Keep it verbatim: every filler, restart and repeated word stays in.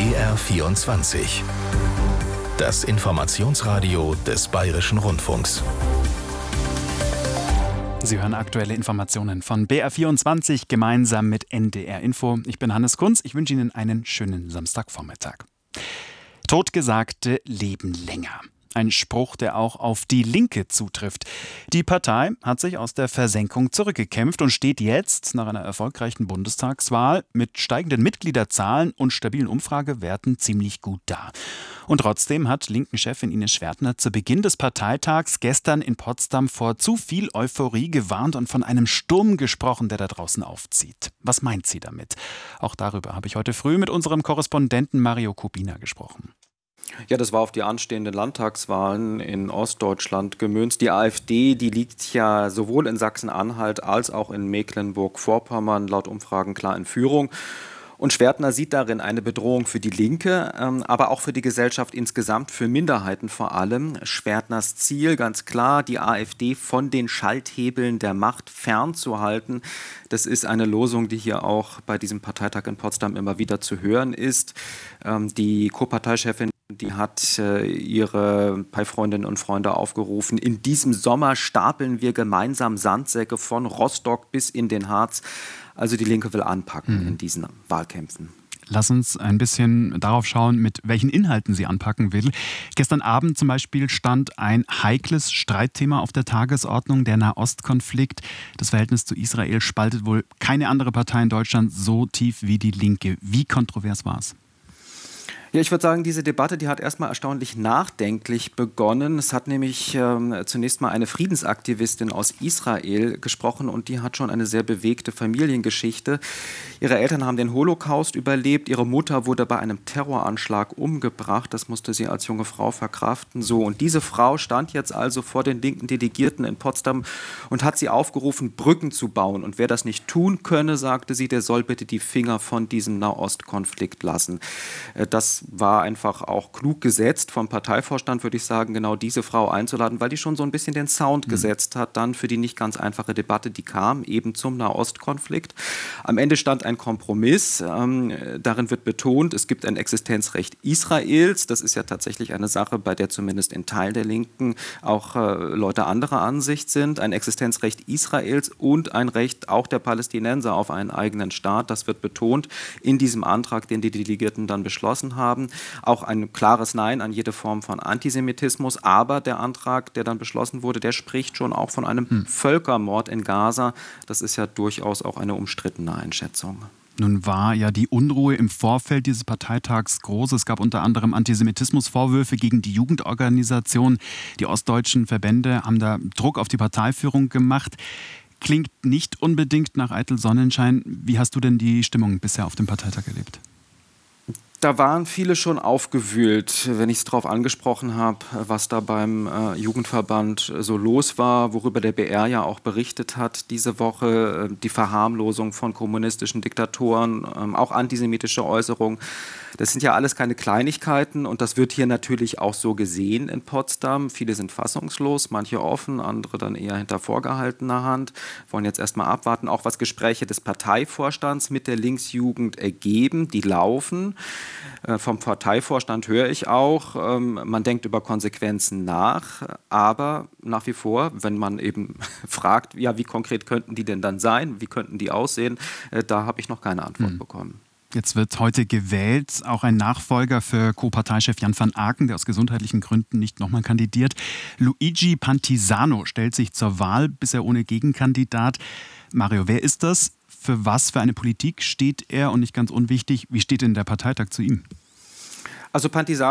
B R vierundzwanzig. Das Informationsradio des Bayerischen Rundfunks. Sie hören aktuelle Informationen von B R vierundzwanzig gemeinsam mit N D R Info. Ich bin Hannes Kunz. Ich wünsche Ihnen einen schönen Samstagvormittag. Totgesagte leben länger. Ein Spruch, der auch auf die Linke zutrifft. Die Partei hat sich aus der Versenkung zurückgekämpft und steht jetzt nach einer erfolgreichen Bundestagswahl mit steigenden Mitgliederzahlen und stabilen Umfragewerten ziemlich gut da. Und trotzdem hat Linken-Chefin Ines Schwertner zu Beginn des Parteitags gestern in Potsdam vor zu viel Euphorie gewarnt und von einem Sturm gesprochen, der da draußen aufzieht. Was meint sie damit? Auch darüber habe ich heute früh mit unserem Korrespondenten Mario Kubina gesprochen. Ja, das war auf die anstehenden Landtagswahlen in Ostdeutschland gemünzt. Die AfD, die liegt ja sowohl in Sachsen-Anhalt als auch in Mecklenburg-Vorpommern laut Umfragen klar in Führung. Und Schwertner sieht darin eine Bedrohung für die Linke, ähm, aber auch für die Gesellschaft insgesamt, für Minderheiten vor allem. Schwertners Ziel, ganz klar, die AfD von den Schalthebeln der Macht fernzuhalten. Das ist eine Losung, die hier auch bei diesem Parteitag in Potsdam immer wieder zu hören ist. Ähm, die Co-Parteichefin, die hat äh, ihre Parteifreundinnen und Freunde aufgerufen: In diesem Sommer stapeln wir gemeinsam Sandsäcke von Rostock bis in den Harz. Also die Linke will anpacken mhm. in diesen Wahlkämpfen. Lass uns ein bisschen darauf schauen, mit welchen Inhalten sie anpacken will. Gestern Abend zum Beispiel stand ein heikles Streitthema auf der Tagesordnung, der Nahostkonflikt. Das Verhältnis zu Israel spaltet wohl keine andere Partei in Deutschland so tief wie die Linke. Wie kontrovers war es? Ja, ich würde sagen, diese Debatte, die hat erstmal erstaunlich nachdenklich begonnen. Es hat nämlich ähm, zunächst mal eine Friedensaktivistin aus Israel gesprochen und die hat schon eine sehr bewegte Familiengeschichte. Ihre Eltern haben den Holocaust überlebt, ihre Mutter wurde bei einem Terroranschlag umgebracht. Das musste sie als junge Frau verkraften. So, und diese Frau stand jetzt also vor den linken Delegierten in Potsdam und hat sie aufgerufen, Brücken zu bauen. Und wer das nicht tun könne, sagte sie, der soll bitte die Finger von diesem Nahostkonflikt lassen. Äh, das war einfach auch klug gesetzt vom Parteivorstand, würde ich sagen, genau diese Frau einzuladen, weil die schon so ein bisschen den Sound mhm. gesetzt hat, dann für die nicht ganz einfache Debatte, die kam, eben zum Nahostkonflikt. Am Ende stand ein Kompromiss. Ähm, darin wird betont, es gibt ein Existenzrecht Israels. Das ist ja tatsächlich eine Sache, bei der zumindest in Teilen der Linken auch äh, Leute anderer Ansicht sind. Ein Existenzrecht Israels und ein Recht auch der Palästinenser auf einen eigenen Staat. Das wird betont in diesem Antrag, den die Delegierten dann beschlossen haben. Haben. Auch ein klares Nein an jede Form von Antisemitismus. Aber der Antrag, der dann beschlossen wurde, der spricht schon auch von einem hm. Völkermord in Gaza. Das ist ja durchaus auch eine umstrittene Einschätzung. Nun war ja die Unruhe im Vorfeld dieses Parteitags groß. Es gab unter anderem Antisemitismusvorwürfe gegen die Jugendorganisation. Die ostdeutschen Verbände haben da Druck auf die Parteiführung gemacht. Klingt nicht unbedingt nach eitel Sonnenschein. Wie hast du denn die Stimmung bisher auf dem Parteitag erlebt? Da waren viele schon aufgewühlt, wenn ich es darauf angesprochen habe, was da beim äh, Jugendverband so los war, worüber der B R ja auch berichtet hat diese Woche, äh, die Verharmlosung von kommunistischen Diktatoren, äh, auch antisemitische Äußerungen. Das sind ja alles keine Kleinigkeiten und das wird hier natürlich auch so gesehen in Potsdam. Viele sind fassungslos, manche offen, andere dann eher hinter vorgehaltener Hand, wollen jetzt erstmal abwarten, auch was Gespräche des Parteivorstands mit der Linksjugend ergeben, die laufen. Äh, vom Parteivorstand höre ich auch, ähm, man denkt über Konsequenzen nach, aber nach wie vor, wenn man eben fragt, ja, wie konkret könnten die denn dann sein, wie könnten die aussehen, äh, da habe ich noch keine Antwort hm. bekommen. Jetzt wird heute gewählt, auch ein Nachfolger für Co-Parteichef Jan van Aken, der aus gesundheitlichen Gründen nicht nochmal kandidiert. Luigi Pantisano stellt sich zur Wahl, bisher ohne Gegenkandidat. Mario, wer ist das? Für was für eine Politik steht er? Und nicht ganz unwichtig, wie steht denn der Parteitag zu ihm? Also Pantisano